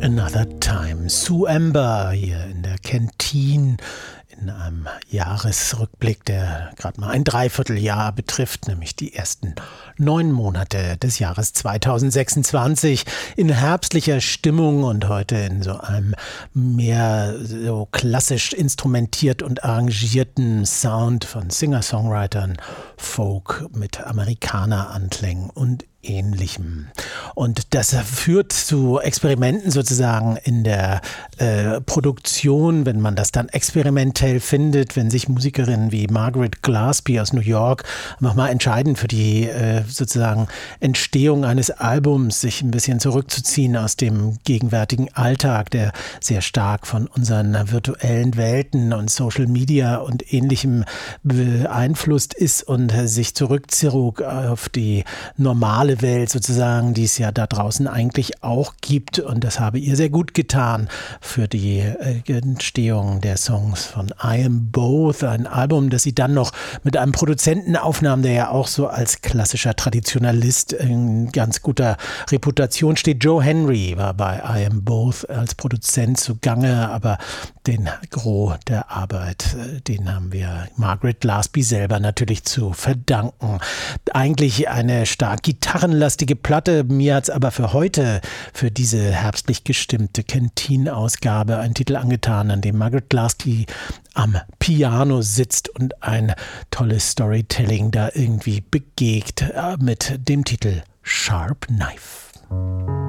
Another Time. Sue Amber hier in der Kantine in einem Jahresrückblick, der gerade mal ein Dreivierteljahr betrifft, nämlich die ersten 9 Monate des Jahres 2026 in herbstlicher Stimmung und heute in so einem mehr so klassisch instrumentiert und arrangierten Sound von Singer-Songwritern, Folk mit Amerikaner-Anklängen und Ähnlichem. Und das führt zu Experimenten sozusagen in der Produktion, wenn man das dann experimentell findet, wenn sich Musikerinnen wie Margaret Gillespie aus New York nochmal entscheiden für die sozusagen Entstehung eines Albums, sich ein bisschen zurückzuziehen aus dem gegenwärtigen Alltag, der sehr stark von unseren virtuellen Welten und Social Media und Ähnlichem beeinflusst ist und sich zurückzog auf die normale Welt sozusagen, die es ja da draußen eigentlich auch gibt, und das habe ihr sehr gut getan für die Entstehung der Songs von I Am Both, ein Album, das sie dann noch mit einem Produzenten aufnahm, der ja auch so als klassischer Traditionalist in ganz guter Reputation steht. Joe Henry war bei I Am Both als Produzent zugange, aber den Gros der Arbeit, den haben wir Margaret Gillespie selber natürlich zu verdanken. Eigentlich eine stark gitarrenlastige Platte. Mir hat es aber für heute, für diese herbstlich gestimmte Kantine-Ausgabe, einen Titel angetan, an dem Margaret Gillespie am Piano sitzt und ein tolles Storytelling da irgendwie begegt mit dem Titel Sharp Knife.